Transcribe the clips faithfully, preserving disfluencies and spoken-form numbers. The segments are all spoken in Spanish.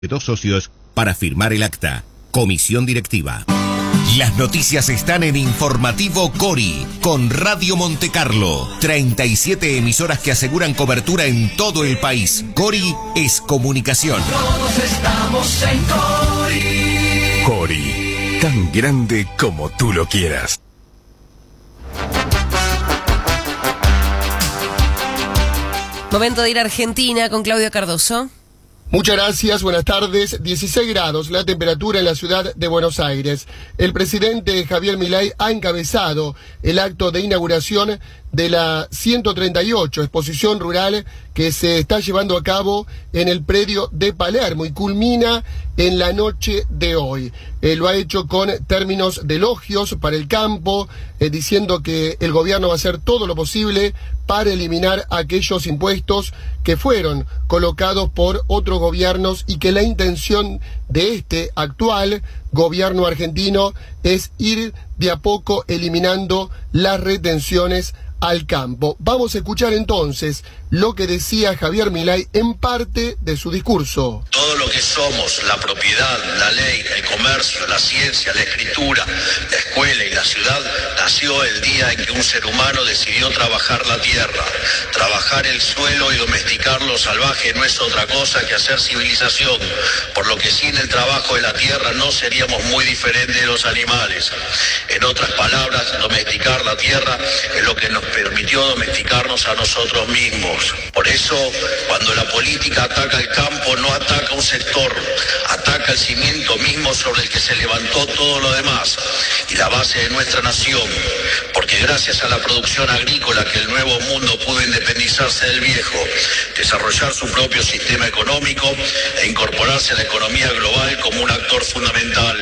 dos socios para firmar el acta. Comisión directiva. Las noticias están en Informativo Cori, con Radio Montecarlo. treinta y siete emisoras que aseguran cobertura en todo el país. Cori es comunicación. Todos estamos en Cori. Cori, tan grande como tú lo quieras. Momento de ir a Argentina con Claudio Cardoso. Muchas gracias, buenas tardes. dieciséis grados la temperatura en la ciudad de Buenos Aires. El presidente Javier Milei ha encabezado el acto de inauguración de la ciento treinta y ocho exposición rural que se está llevando a cabo en el predio de Palermo y culmina en la noche de hoy. Eh, lo ha hecho con términos de elogios para el campo, eh, diciendo que el gobierno va a hacer todo lo posible para eliminar aquellos impuestos que fueron colocados por otros gobiernos y que la intención de este actual gobierno argentino es ir de a poco eliminando las retenciones al campo. Vamos a escuchar entonces lo que decía Javier Milei en parte de su discurso. Todo lo que somos, la propiedad, la ley, el comercio, la ciencia, la escritura, la escuela y la ciudad, nació el día en que un ser humano decidió trabajar la tierra. Trabajar el suelo y domesticar lo salvaje no es otra cosa que hacer civilización, por lo que sin el trabajo de la tierra no seríamos muy diferentes de los animales. En otras palabras, domesticar la tierra es lo que nos permitió domesticarnos a nosotros mismos. Por eso, cuando la política ataca el campo, no ataca un sector, ataca el cimiento mismo sobre el que se levantó todo lo demás y la base de nuestra nación, porque gracias a la producción agrícola que el nuevo mundo pudo independizarse del viejo, desarrollar su propio sistema económico e incorporarse a la economía global como un actor fundamental.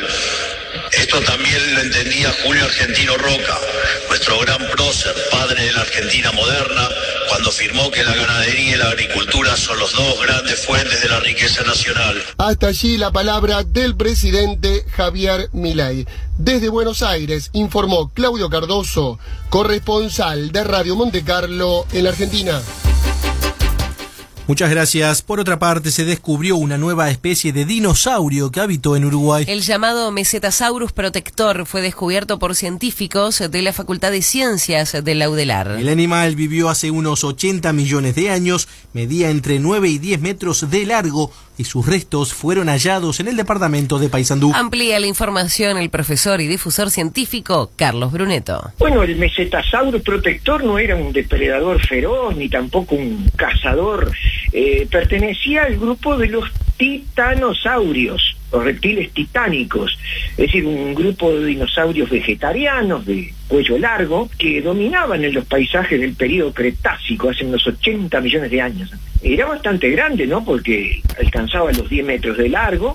Esto también lo entendía Julio Argentino Roca, nuestro gran prócer, padre de la Argentina moderna, cuando afirmó que la ganadería y la agricultura son los dos grandes fuentes de la riqueza nacional. Hasta allí la palabra del presidente Javier Milei. Desde Buenos Aires informó Claudio Cardoso, corresponsal de Radio Montecarlo en la Argentina. Muchas gracias. Por otra parte, se descubrió una nueva especie de dinosaurio que habitó en Uruguay. El llamado Mesetasaurus protector fue descubierto por científicos de la Facultad de Ciencias de la UDELAR. El animal vivió hace unos ochenta millones de años, medía entre nueve y diez metros de largo y sus restos fueron hallados en el departamento de Paysandú. Amplía la información el profesor y difusor científico Carlos Bruneto. Bueno, el Mesetasaurus protector no era un depredador feroz ni tampoco un cazador. Eh, pertenecía al grupo de los titanosaurios, los reptiles titánicos, es decir, un grupo de dinosaurios vegetarianos de cuello largo que dominaban en los paisajes del período Cretácico hace unos ochenta millones de años. Era bastante grande, ¿no?, porque alcanzaba los diez metros de largo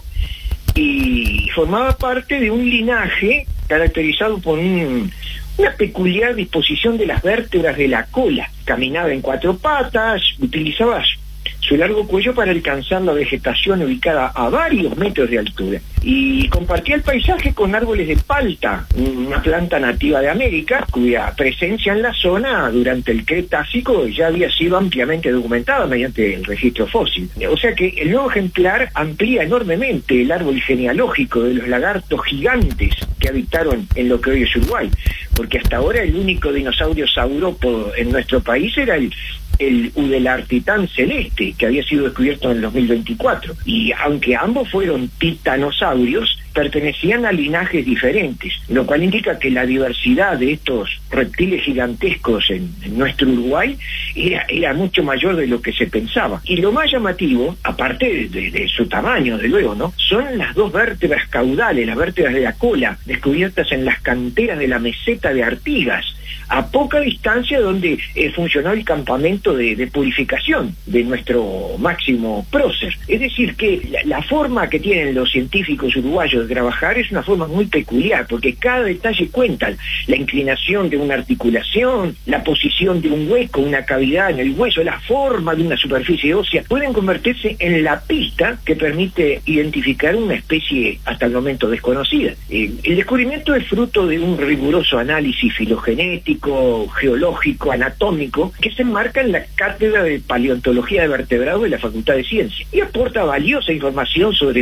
y formaba parte de un linaje caracterizado por un, una peculiar disposición de las vértebras de la cola. Caminaba en cuatro patas, utilizaba su largo cuello para alcanzar la vegetación ubicada a varios metros de altura. Y compartía el paisaje con árboles de palta, una planta nativa de América, cuya presencia en la zona durante el Cretácico ya había sido ampliamente documentada mediante el registro fósil. O sea que el nuevo ejemplar amplía enormemente el árbol genealógico de los lagartos gigantes que habitaron en lo que hoy es Uruguay, porque hasta ahora el único dinosaurio saurópodo en nuestro país era el el Udelartitán celeste, que había sido descubierto en el dos mil veinticuatro. Y aunque ambos fueron titanosaurios, pertenecían a linajes diferentes, lo cual indica que la diversidad de estos reptiles gigantescos en, en nuestro Uruguay era, era mucho mayor de lo que se pensaba. Y lo más llamativo, aparte de, de, de su tamaño, de luego, ¿no?, son las dos vértebras caudales, las vértebras de la cola, descubiertas en las canteras de la meseta de Artigas, a poca distancia donde eh, funcionó el campamento de, de purificación de nuestro máximo prócer. Es decir, que la, la forma que tienen los científicos uruguayos de trabajar es una forma muy peculiar, porque cada detalle cuenta: la inclinación de una articulación, la posición de un hueco, una cavidad en el hueso, la forma de una superficie ósea, pueden convertirse en la pista que permite identificar una especie hasta el momento desconocida. Eh, el descubrimiento es fruto de un riguroso análisis filogenético genético, geológico, anatómico, que se enmarca en la Cátedra de Paleontología de Vertebrados de la Facultad de Ciencias y aporta valiosa información sobre